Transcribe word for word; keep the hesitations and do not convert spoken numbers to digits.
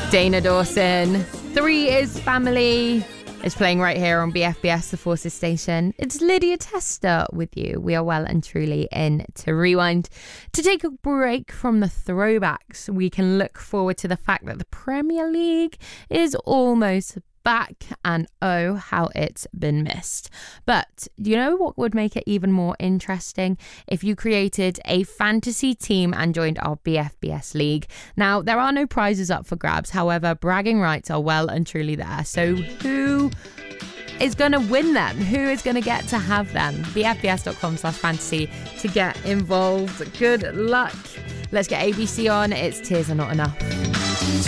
Dana Dawson. Three is Family. It's playing right here on B F B S, the Forces station. It's Lydia Tester with you. We are well and truly in to Rewind. To take a break from the throwbacks, we can look forward to the fact that the Premier League is almost back, and oh, how it's been missed. But you know what would make it even more interesting? If you created a fantasy team and joined our B F B S League. Now, there are no prizes up for grabs. However, bragging rights are well and truly there. So who is going to win them? Who is going to get to have them? B F B S dot com slash fantasy to get involved. Good luck. Let's get A B C on. It's Tears Are Not Enough.